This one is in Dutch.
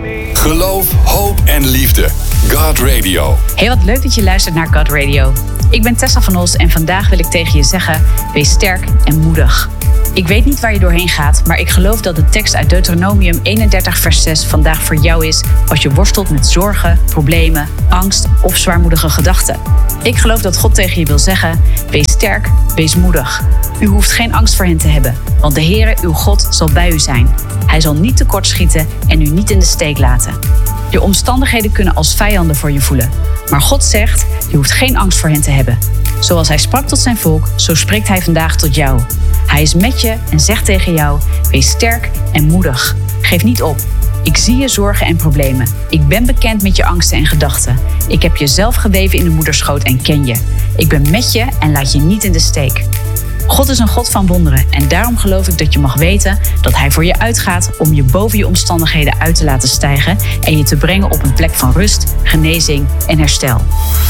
Geloof, hoop en liefde. God Radio. Hey, wat leuk dat je luistert naar God Radio. Ik ben Tessa van Os en vandaag wil ik tegen je zeggen: wees sterk en moedig. Ik weet niet waar je doorheen gaat, maar ik geloof dat de tekst uit Deuteronomium 31 vers 6 vandaag voor jou is als je worstelt met zorgen, problemen, angst of zwaarmoedige gedachten. Ik geloof dat God tegen je wil zeggen: wees sterk, wees moedig. U hoeft geen angst voor hen te hebben, want de Heere, uw God, zal bij u zijn. Hij zal niet tekortschieten en u niet in de steek laten. Je omstandigheden kunnen als vijanden voor je voelen. Maar God zegt, je hoeft geen angst voor hen te hebben. Zoals hij sprak tot zijn volk, zo spreekt hij vandaag tot jou. Hij is met je en zegt tegen jou, wees sterk en moedig. Geef niet op. Ik zie je zorgen en problemen. Ik ben bekend met je angsten en gedachten. Ik heb je zelf geweven in de moederschoot en ken je. Ik ben met je en laat je niet in de steek. God is een God van wonderen en daarom geloof ik dat je mag weten dat hij voor je uitgaat om je boven je omstandigheden uit te laten stijgen en je te brengen op een plek van rust, genezing en herstel.